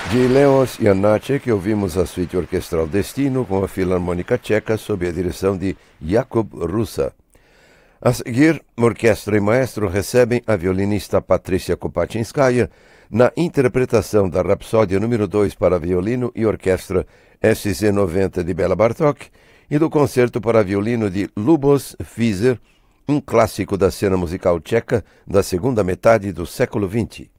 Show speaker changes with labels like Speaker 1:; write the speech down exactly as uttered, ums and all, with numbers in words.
Speaker 1: De Leos Janáček, ouvimos a suíte orquestral Destino com a Filarmônica Tcheca sob a direção de Jakub Rusa. A seguir, orquestra e maestro recebem a violinista Patrícia Kopaczynskaja na interpretação da Rapsódia número dois para violino e orquestra S Z noventa de Béla Bartók e do concerto para violino de Lubos Fizer, um clássico da cena musical tcheca da segunda metade do século vinte.